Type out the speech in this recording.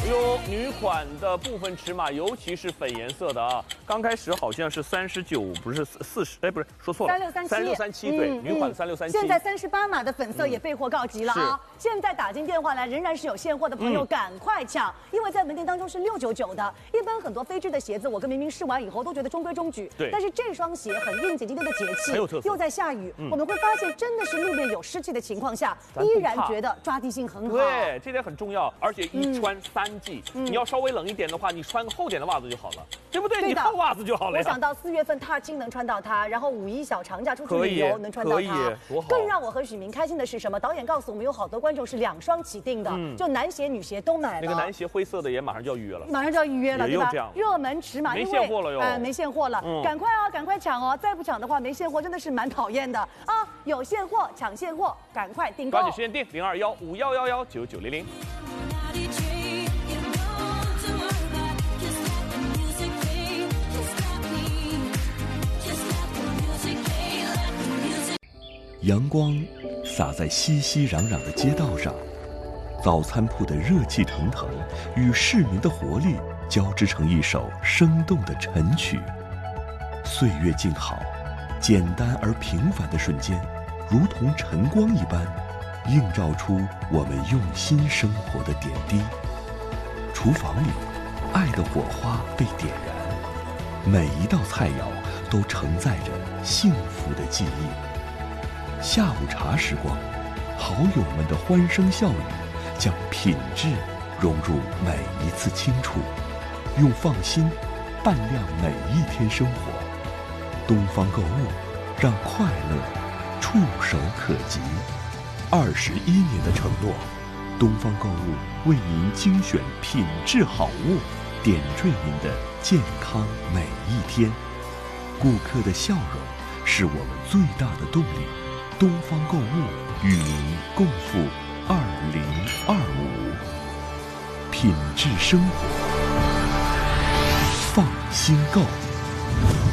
哟，女款的部分尺码，尤其是粉颜色的啊，刚开始好像是39，不是40，哎，不是说错了，3637，对，女款3637。 现在38码的粉色也备货告急了啊！现在打进电话来，仍然是有现货的朋友，赶快抢，因为在门店当中是699的。一般很多非织的鞋子，我跟明明试完以后都觉得中规中矩， 对。 但是这双鞋很应景今天的节气， 很有特色， 又在下雨，我们会发现真的是路面有湿气的情况下，依然觉得抓地性很好。 对，这点很重要，而且一穿3季，你要稍微冷一点的话，你穿个厚点的袜子就好了，对不对？你厚袜子就好了。 我想到4月份踏青能穿到它，然后5一小长假出去旅游能穿到它， 多好。 更让我和许明开心的是什么？导演告诉我们，有好多观众是2双起订的，就男鞋、女鞋都买了。 那个男鞋灰色的也马上就要预约了， 马上就要预约了，对吧？热门尺码没现货了哟， 没现货了，赶快哦，赶快抢哦！再不抢的话，没现货真的是蛮讨厌的啊！有现货，抢现货，赶快订购！ 抓紧时间订0215111990。 阳光洒在熙熙攘攘的街道上，早餐铺的热气腾腾与市民的活力交织成一首生动的晨曲。岁月静好，简单而平凡的瞬间，如同晨光一般，映照出我们用心生活的点滴。厨房里，爱的火花被点燃，每一道菜肴都承载着幸福的记忆。下午茶时光，好友们的欢声笑语，将品质融入每一次清楚，用放心伴亮每一天生活。东方购物，让快乐触手可及。21年的承诺，东方购物为您精选品质好物，点缀您的健康每一天。顾客的笑容是我们最大的动力。东方购物与您共赴2025，品质生活，放心购。